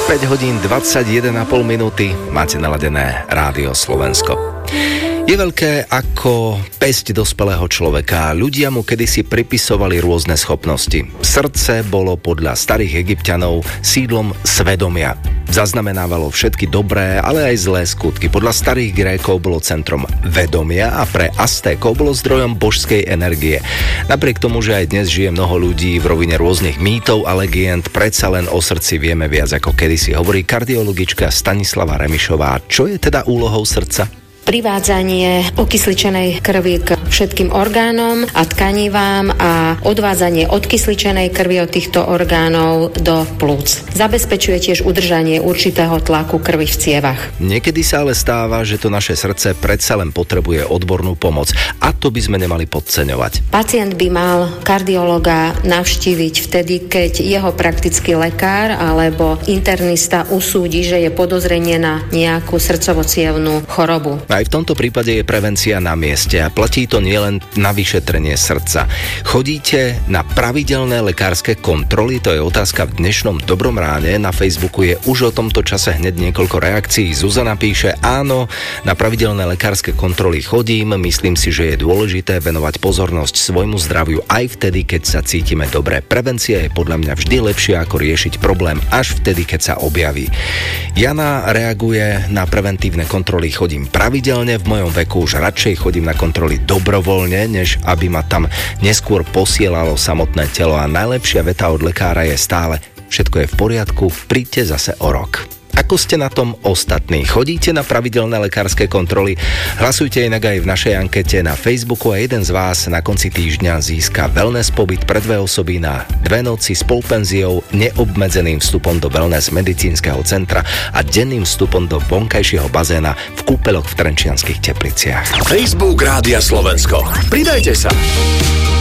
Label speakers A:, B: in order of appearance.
A: 5 hodín 21,5 minúty máte naladené Rádio Slovensko. Je veľké ako päsť dospelého človeka. Ľudia mu kedysi pripisovali rôzne schopnosti. Srdce bolo podľa starých Egypťanov sídlom svedomia. Zaznamenávalo všetky dobré, ale aj zlé skutky. Podľa starých Grékov bolo centrom vedomia a pre Aztékov bolo zdrojom božskej energie. Napriek tomu, že aj dnes žije mnoho ľudí v rovine rôznych mýtov a legend, predsa len o srdci vieme viac ako kedysi. Hovorí kardiologička Stanislava Remišová. Čo je teda úlohou srdca?
B: Privádzanie okysličenej krvi k všetkým orgánom a tkanivám a odvádzanie odkysličenej krvi od týchto orgánov do plúc. Zabezpečuje tiež udržanie určitého tlaku krvi v cievach.
A: Niekedy sa ale stáva, že to naše srdce predsa len potrebuje odbornú pomoc a to by sme nemali podceňovať.
B: Pacient by mal kardiologa navštíviť vtedy, keď jeho praktický lekár alebo internista usúdi, že je podozrenie na nejakú srdcovo-cievnu chorobu.
A: Aj v tomto prípade je prevencia na mieste a platí to nielen na vyšetrenie srdca. Chodíte na pravidelné lekárske kontroly? To je otázka v dnešnom Dobrom ráne. Na Facebooku je už o tomto čase hneď niekoľko reakcií. Zuzana píše: áno, na pravidelné lekárske kontroly chodím. Myslím si, že je dôležité venovať pozornosť svojmu zdraviu aj vtedy, keď sa cítime dobre. Prevencia je podľa mňa vždy lepšia ako riešiť problém až vtedy, keď sa objaví. Jana reaguje: na preventívne kontroly chodím pravidelne. V mojom veku už radšej chodím na kontroly dobrovoľne, než aby ma tam neskôr posielalo samotné telo. A najlepšia veta od lekára je stále: všetko je v poriadku, príďte zase o rok. Ako ste na tom ostatní? Chodíte na pravidelné lekárske kontroly? Hlasujte inak aj v našej ankete na Facebooku a jeden z vás na konci týždňa získa wellness pobyt pre 2 osoby na 2 noci s polpenziou, neobmedzeným vstupom do wellness medicínskeho centra a denným vstupom do vonkajšieho bazéna v kúpeľoch v Trenčianskych Tepliciach.
C: Facebook Rádia Slovensko. Pridajte sa.